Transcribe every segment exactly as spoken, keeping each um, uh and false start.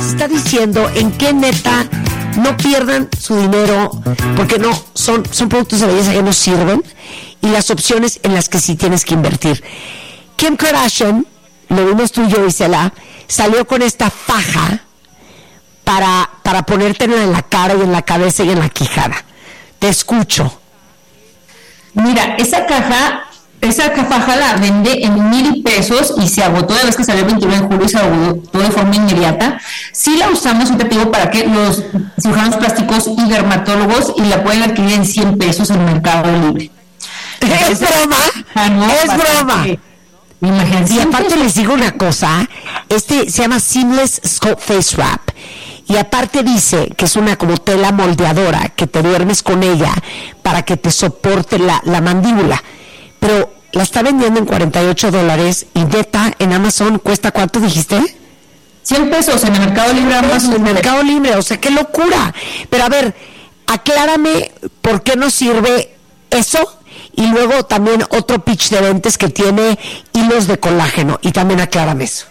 les está diciendo en qué neta no pierdan su dinero, porque no, son, son productos de belleza que no sirven, y las opciones en las que sí tienes que invertir. Kim Kardashian, lo vimos tú y yo, Isela, salió con esta faja para, para ponértela en la cara y en la cabeza y en la quijada. Te escucho. Mira, esa caja, esa faja la vende en mil pesos y se agotó de vez que salió el veintiuno de julio y se agotó de forma inmediata. Sí la usamos, y te digo, para que los cirujanos plásticos y dermatólogos, y la pueden adquirir en cien pesos en Mercado Libre. ¿Es broma? Ah, no, es broma. Que, imagínate. Y aparte les digo una cosa, este se llama Seamless Sculpt Face Wrap. Y aparte dice que es una como tela moldeadora, que te duermes con ella para que te soporte la, la mandíbula. Pero la está vendiendo en cuarenta y ocho dólares y neta en Amazon cuesta, ¿cuánto dijiste? cien pesos en el Mercado Libre. Amazon, en el Mercado Libre, o sea, qué locura. Pero a ver, aclárame por qué no sirve eso, y luego también otro pitch de ventas que tiene hilos de colágeno, y también aclárame eso.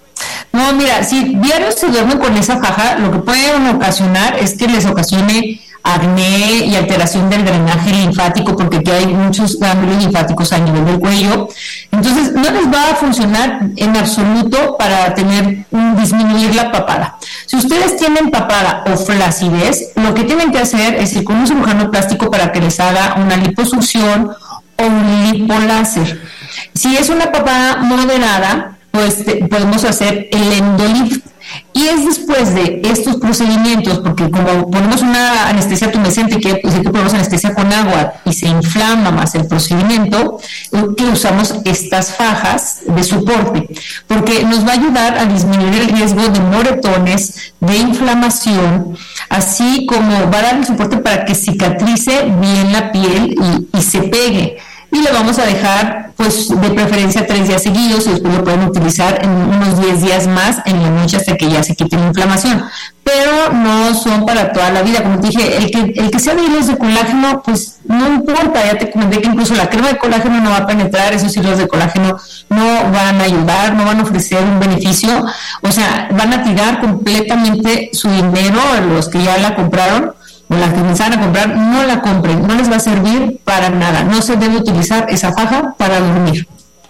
No, mira, si diario se duermen con esa faja, lo que pueden ocasionar es que les ocasione acné y alteración del drenaje linfático, porque aquí hay muchos ganglios linfáticos a nivel del cuello. Entonces, no les va a funcionar en absoluto para tener disminuir la papada. Si ustedes tienen papada o flacidez, lo que tienen que hacer es ir con un cirujano plástico para que les haga una liposucción o un lipoláser. Si es una papada moderada, pues te, podemos hacer el endolift, y es después de estos procedimientos, porque como ponemos una anestesia tumescente, que, pues, que ponemos anestesia con agua y se inflama más el procedimiento, que usamos estas fajas de soporte, porque nos va a ayudar a disminuir el riesgo de moretones, de inflamación, así como va a dar el soporte para que cicatrice bien la piel y, y se pegue. Y lo vamos a dejar, pues, de preferencia tres días seguidos, y después lo pueden utilizar en unos diez días más en la noche hasta que ya se quite la inflamación. Pero no son para toda la vida. Como te dije, el que, el que sea de hilos de colágeno, pues no importa. Ya te comenté que incluso la crema de colágeno no va a penetrar, esos hilos de colágeno no van a ayudar, no van a ofrecer un beneficio. O sea, van a tirar completamente su dinero a los que ya la compraron, o las que empezaron a comprar. No la compren, no les va a servir para nada. No se debe utilizar esa faja para dormir.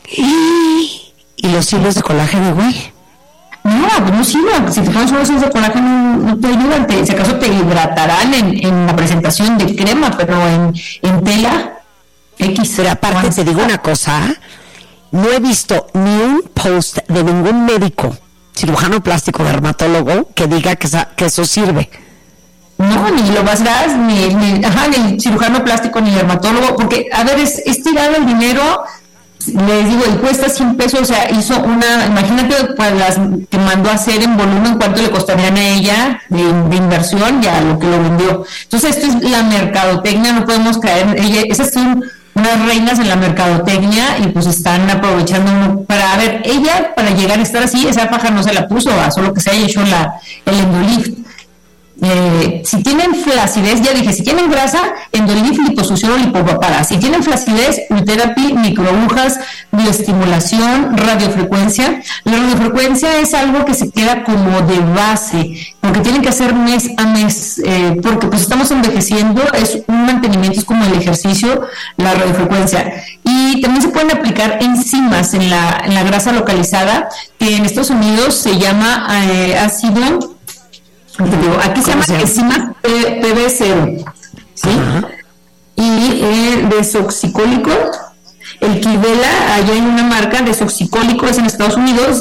¿Y, y los hilos de colágeno igual? No, pues no sirve. Si te pones unos hilos de colágeno no te ayudan. Te, si acaso te hidratarán en, en la presentación de crema, pero en, en tela X. Pero aparte te digo una cosa, no he visto ni un post de ningún médico, cirujano plástico, dermatólogo, que diga que, esa, que eso sirve. No, ni lo vas a dar, ni, ni, ajá, ni el cirujano plástico, ni el dermatólogo, porque, a ver, es, es tirar el dinero. Les digo, y cuesta cien pesos, o sea, hizo una, imagínate, pues las que mandó a hacer en volumen, cuánto le costarían a ella de, de inversión, ya lo que lo vendió. Entonces, esto es la mercadotecnia, no podemos caer, ella, esas son unas reinas en la mercadotecnia, y pues están aprovechando uno para, a ver, ella, para llegar a estar así, esa faja no se la puso, a solo que se haya hecho la, el endolift. Eh, si tienen flacidez, ya dije, si tienen grasa, endolift, liposucción o lipopapada. Si tienen flacidez, Ultherapy, microagujas, bioestimulación, radiofrecuencia. La radiofrecuencia es algo que se queda como de base, porque tienen que hacer mes a mes, eh, porque pues estamos envejeciendo, es un mantenimiento, es como el ejercicio, la radiofrecuencia. Y también se pueden aplicar enzimas en la, en la grasa localizada, que en Estados Unidos se llama eh, ácido. Aquí se llama enzima P B cero, ¿sí? Uh-huh. Y eh, desoxicólico, el Quivela, allá hay una marca, desoxicólico, es en Estados Unidos,